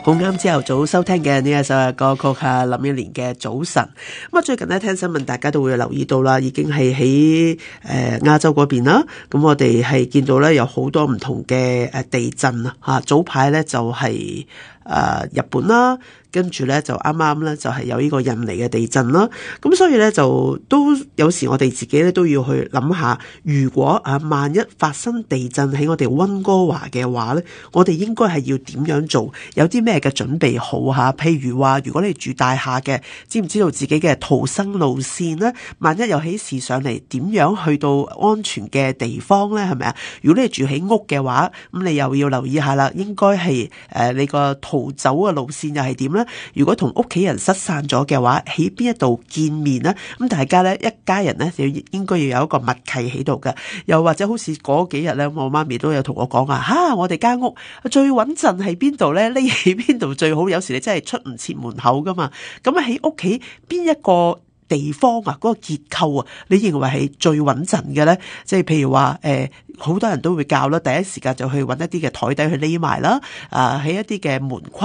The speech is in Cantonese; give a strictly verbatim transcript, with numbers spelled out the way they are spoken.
好啱朝頭早收聽嘅呢一首嘅歌曲係林憶蓮嘅早晨。咁啊，最近咧聽新聞，大家都會留意到啦，已經係喺誒亞洲嗰邊啦。咁我哋係見到咧有好多唔同嘅誒地震啊，吓早排咧就係、是、誒、呃、日本啦。跟住咧就啱啱咧就係有呢個印尼嘅地震啦，咁所以咧就都有時我哋自己咧都要去諗下，如果啊萬一發生地震喺我哋溫哥華嘅話咧，我哋應該係要點樣做？有啲咩嘅準備好吓？譬如話，如果你住大廈嘅，知唔知道自己嘅逃生路線咧？萬一有起事上嚟，點樣去到安全嘅地方咧？係咪啊？如果你住喺屋嘅話，咁你又要留意下啦，應該係誒你個逃走嘅路線又係點咧？如果同屋企人失散咗嘅話，喺邊一度見面呢？咁大家咧一家人咧就應該要有一個默契喺度嘅。又或者好似嗰幾日咧，我媽咪都有同我講啊，吓我哋間屋最穩陣係邊度咧？匿喺邊度最好？有時你真係出唔切門口噶嘛。咁喺屋企邊一個地方啊，嗰個結構啊，你認為係最穩陣嘅咧？即係譬如話誒，好多人都會教啦，第一時間就去揾一啲嘅台底去匿埋啦，啊喺一啲嘅門框。